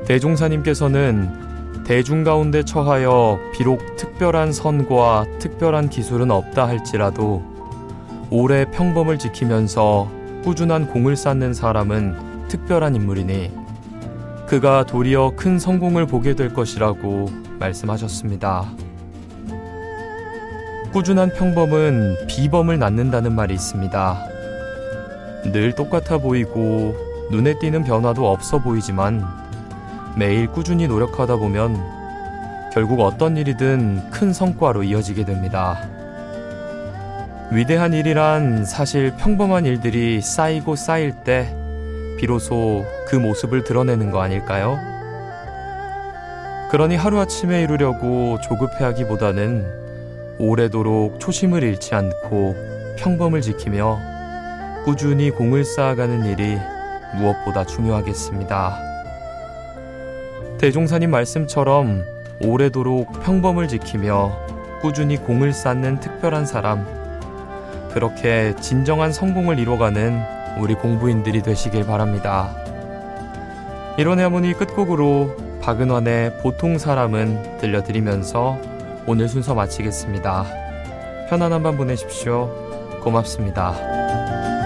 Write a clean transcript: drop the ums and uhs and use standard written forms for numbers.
대종사님께서는 대중 가운데 처하여 비록 특별한 선과 특별한 기술은 없다 할지라도 오래 평범을 지키면서 꾸준한 공을 쌓는 사람은 특별한 인물이니 그가 도리어 큰 성공을 보게 될 것이라고 말씀하셨습니다. 꾸준한 평범은 비범을 낳는다는 말이 있습니다. 늘 똑같아 보이고 눈에 띄는 변화도 없어 보이지만 매일 꾸준히 노력하다 보면 결국 어떤 일이든 큰 성과로 이어지게 됩니다. 위대한 일이란 사실 평범한 일들이 쌓이고 쌓일 때 비로소 그 모습을 드러내는 거 아닐까요? 그러니 하루아침에 이루려고 조급해하기보다는 오래도록 초심을 잃지 않고 평범을 지키며 꾸준히 공을 쌓아가는 일이 무엇보다 중요하겠습니다. 대종사님 말씀처럼 오래도록 평범을 지키며 꾸준히 공을 쌓는 특별한 사람, 그렇게 진정한 성공을 이뤄가는 우리 공부인들이 되시길 바랍니다. 이론의 하모니 끝곡으로 박은환의 보통 사람은 들려드리면서 오늘 순서 마치겠습니다. 편안한 밤 보내십시오. 고맙습니다.